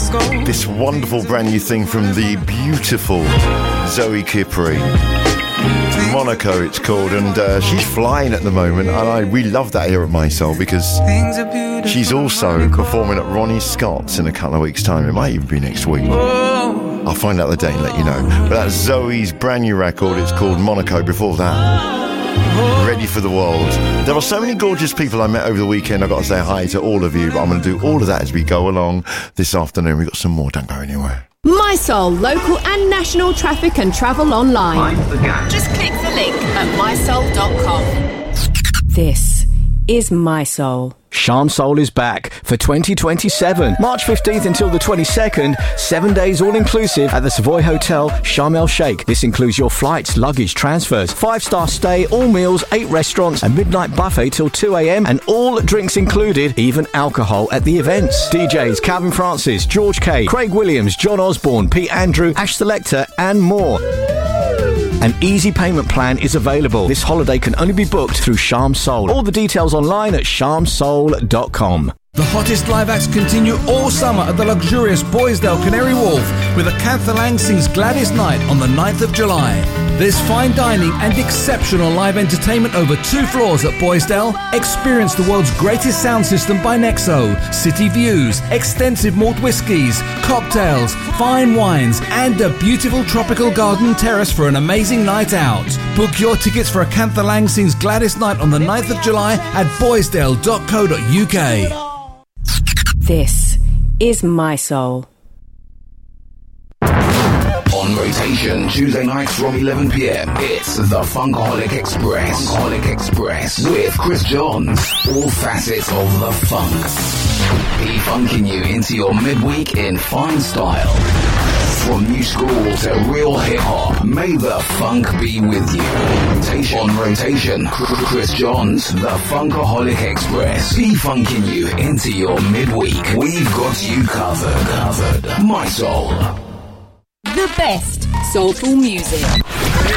This wonderful brand new thing from the beautiful Zoe Kipri. Monaco it's called, and she's flying at the moment, and we love that here at My Soul because she's also performing at Ronnie Scott's in a couple of weeks' time. It might even be next week. I'll find out the date and let you know. But that's Zoe's brand new record. It's called Monaco. Before that, Ready for the World. There are so many gorgeous people I met over the weekend. I've got to say hi to all of you, but I'm going to do all of that as we go along this afternoon. We've got some more. Don't go anywhere. My Soul, local and national traffic and travel online. Just click the link at mysoul.com. This is My Soul. Sharm Soul is back for 2027. March 15th until the 22nd, 7 days all-inclusive at the Savoy Hotel, Sharm El Sheikh. This includes your flights, luggage, transfers, 5-star stay, all meals, 8 restaurants, a midnight buffet till 2 a.m, and all drinks included, even alcohol at the events. DJs Calvin Francis, George K, Craig Williams, John Osborne, Pete Andrew, Ash Selector, and more. An easy payment plan is available. This holiday can only be booked through Sharm Soul. All the details online at sharmsoul.com. The hottest live acts continue all summer at the luxurious Boisdale Canary Wharf with Acantha Lang sings Gladys Night on the 9th of July. There's fine dining and exceptional live entertainment over 2 floors at Boisdale. Experience the world's greatest sound system by Nexo, city views, extensive malt whiskies, cocktails, fine wines, and a beautiful tropical garden terrace for an amazing night out. Book your tickets for Acantha Lang sings Gladys Night on the 9th of July at boisdale.co.uk. This is My Soul. On rotation, Tuesday nights from 11 p.m. It's the Funkaholic Express. Funkaholic Express with Chris Johns. All facets of the funk. He funking you into your midweek in fine style. From new school to real hip-hop, may the funk be with you. On rotation, Chris Johns, the Funkaholic Express. He funking you into your midweek. We've got you covered. My Soul. The best soulful music.